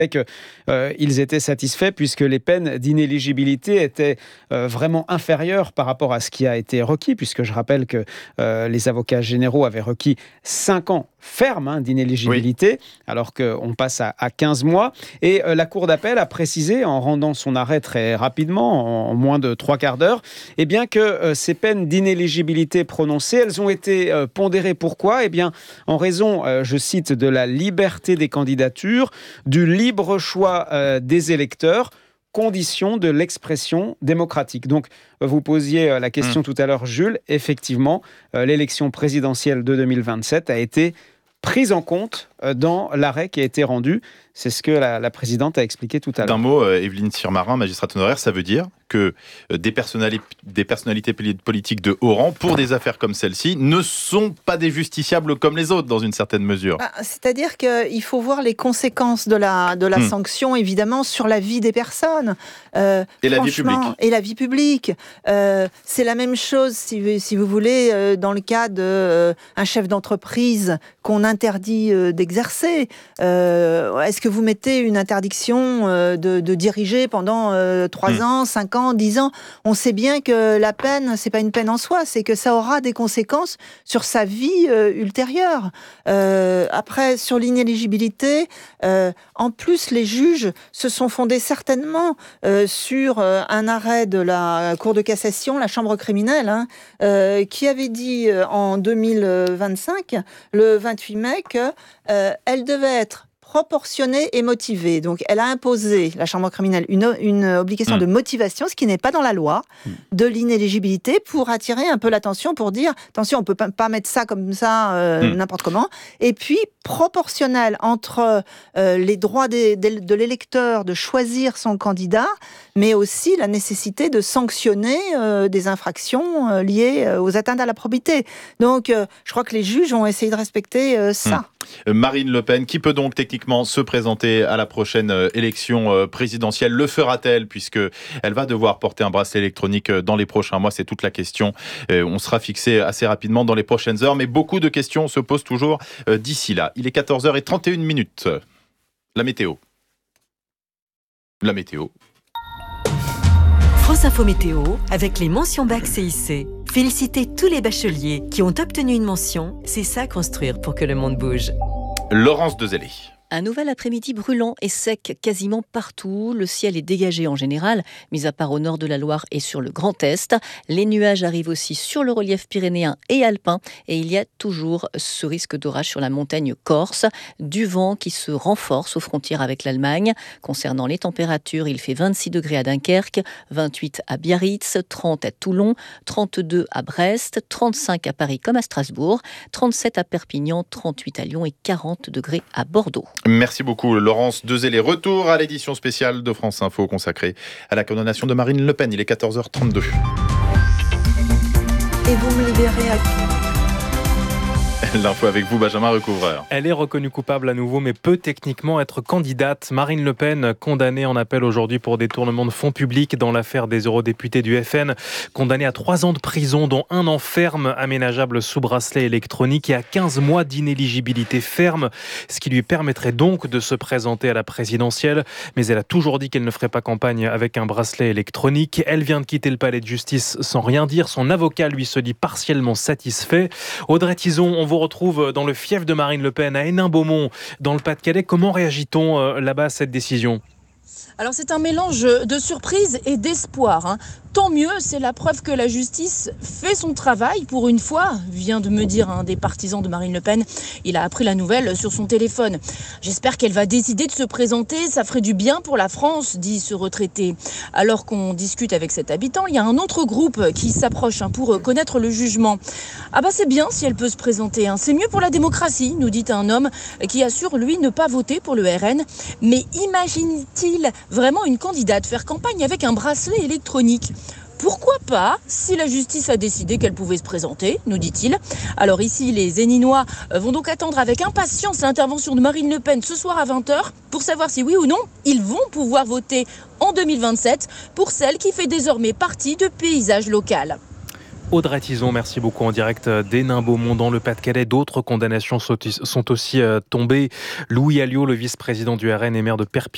qu'ils étaient satisfaits puisque les peines d'inéligibilité étaient vraiment inférieures par rapport à ce qui a été requis, puisque je rappelle que les avocats généraux avaient requis 5 ans ferme d'inéligibilité, alors qu'on passe à 15 mois. Et la Cour d'appel a précisé, en rendant son arrêt très rapidement, en moins de 3/4 d'heure, eh bien que ces peines d'inéligibilité prononcées, elles ont été pondérées. Pourquoi ? Eh bien, en raison, je cite, de la liberté des candidatures, du libre choix des électeurs, condition de l'expression démocratique. Donc, vous posiez la question tout à l'heure, Jules. Effectivement, l'élection présidentielle de 2027 a été prise en compte dans l'arrêt qui a été rendu. C'est ce que la présidente a expliqué tout à l'heure. D'un mot, Évelyne Sirmarin, magistrate honoraire, ça veut dire que des personnalités politiques de haut rang, pour des affaires comme celle-ci, ne sont pas des justiciables comme les autres, dans une certaine mesure. C'est-à-dire qu'il faut voir les conséquences de la sanction, évidemment, sur la vie des personnes. Et la vie publique. Et la vie publique. C'est la même chose, si vous voulez, dans le cas d'un chef d'entreprise qu'on interdit d'exercer. Est-ce que vous mettez une interdiction de diriger pendant 3 ans, 5 ans, 10 ans ? On sait bien que la peine, c'est pas une peine en soi, c'est que ça aura des conséquences sur sa vie ultérieure. Après, sur l'inéligibilité, en plus, les juges se sont fondés certainement sur un arrêt de la Cour de cassation, la chambre criminelle, qui avait dit en 2025, le 28 mai, qu'elle devait être proportionnée et motivée. Donc, elle a imposé, la chambre criminelle, une obligation de motivation, ce qui n'est pas dans la loi, de l'inéligibilité, pour attirer un peu l'attention, pour dire, attention, on ne peut pas mettre ça comme ça, n'importe comment. Et puis, proportionnelle entre les droits de l'électeur de choisir son candidat, mais aussi la nécessité de sanctionner des infractions liées aux atteintes à la probité. Donc, je crois que les juges ont essayé de respecter ça. Marine Le Pen, qui peut donc techniquement se présenter à la prochaine élection présidentielle, le fera-t-elle, puisqu'elle va devoir porter un bracelet électronique dans les prochains mois? C'est toute la question. On sera fixé assez rapidement dans les prochaines heures, mais beaucoup de questions se posent toujours d'ici là. Il est 14h31. La météo. France Info Météo, avec les mentions bac CIC. Félicitez tous les bacheliers qui ont obtenu une mention. C'est ça construire pour que le monde bouge. Laurence Dezellé. Un nouvel après-midi brûlant et sec quasiment partout. Le ciel est dégagé en général, mis à part au nord de la Loire et sur le Grand Est. Les nuages arrivent aussi sur le relief pyrénéen et alpin. Et il y a toujours ce risque d'orage sur la montagne corse. Du vent qui se renforce aux frontières avec l'Allemagne. Concernant les températures, il fait 26 degrés à Dunkerque, 28 à Biarritz, 30 à Toulon, 32 à Brest, 35 à Paris comme à Strasbourg, 37 à Perpignan, 38 à Lyon et 40 degrés à Bordeaux. Merci beaucoup Laurence Dezellé. Retour à l'édition spéciale de France Info consacrée à la condamnation de Marine Le Pen. Il est 14h32. Et vous me libérez à qui ? L'info avec vous, Benjamin Recouvreur. Elle est reconnue coupable à nouveau, mais peut techniquement être candidate. Marine Le Pen, condamnée en appel aujourd'hui pour détournement de fonds publics dans l'affaire des eurodéputés du FN, condamnée à 3 ans de prison, dont 1 an ferme, aménageable sous bracelet électronique, et à 15 mois d'inéligibilité ferme, ce qui lui permettrait donc de se présenter à la présidentielle. Mais elle a toujours dit qu'elle ne ferait pas campagne avec un bracelet électronique. Elle vient de quitter le palais de justice sans rien dire. Son avocat, lui, se dit partiellement satisfait. Audrey Tizon, on vous retrouve dans le fief de Marine Le Pen, à Hénin-Beaumont, dans le Pas-de-Calais. Comment réagit-on là-bas à cette décision ? Alors c'est un mélange de surprise et d'espoir. Tant mieux, c'est la preuve que la justice fait son travail pour une fois, vient de me dire un des partisans de Marine Le Pen. Il a appris la nouvelle sur son téléphone. J'espère qu'elle va décider de se présenter, ça ferait du bien pour la France, dit ce retraité. Alors qu'on discute avec cet habitant, il y a un autre groupe qui s'approche pour connaître le jugement. Ah bah c'est bien si elle peut se présenter, c'est mieux pour la démocratie, nous dit un homme qui assure lui ne pas voter pour le RN. Mais imagine-t-il vraiment une candidate faire campagne avec un bracelet électronique ? Pourquoi pas, si la justice a décidé qu'elle pouvait se présenter, nous dit-il. Alors ici, les Héninois vont donc attendre avec impatience l'intervention de Marine Le Pen ce soir à 20h pour savoir si oui ou non, ils vont pouvoir voter en 2027 pour celle qui fait désormais partie du paysage local. Audrey Tizon, merci beaucoup, en direct d'Hénin-Beaumont dans le Pas-de-Calais. D'autres condamnations sont aussi tombées. Louis Alliot, le vice-président du RN et maire de Perpignan,